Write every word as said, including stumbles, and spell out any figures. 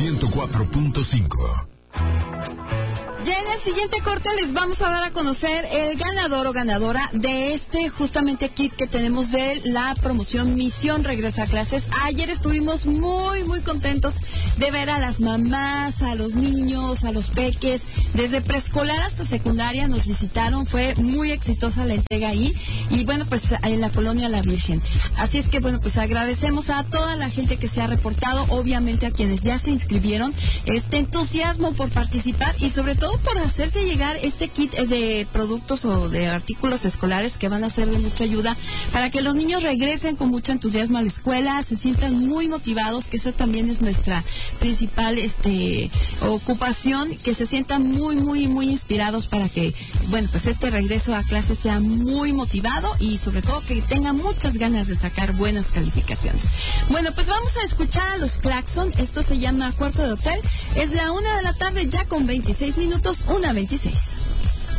ciento cuatro punto cinco. Ya en el siguiente corte les vamos a dar a conocer el ganador o ganadora de este justamente kit que tenemos de la promoción Misión Regreso a Clases. Ayer estuvimos muy muy contentos de ver a las mamás, a los niños, a los peques, desde preescolar hasta secundaria nos visitaron, fue muy exitosa la entrega ahí y bueno pues en la colonia La Virgen. Así es que bueno pues agradecemos a toda la gente que se ha reportado, obviamente a quienes ya se inscribieron, este entusiasmo por participar y sobre todo por hacerse llegar este kit de productos o de artículos escolares que van a ser de mucha ayuda para que los niños regresen con mucho entusiasmo a la escuela, se sientan muy motivados, que esa también es nuestra principal este ocupación, que se sientan muy muy muy inspirados para que bueno pues este regreso a clases sea muy motivado y sobre todo que tengan muchas ganas de sacar buenas calificaciones. Bueno pues vamos a escuchar a los Claxon, esto se llama Cuarto de Hotel, es la una de la tarde ya con veintiséis minutos, una veintiséis.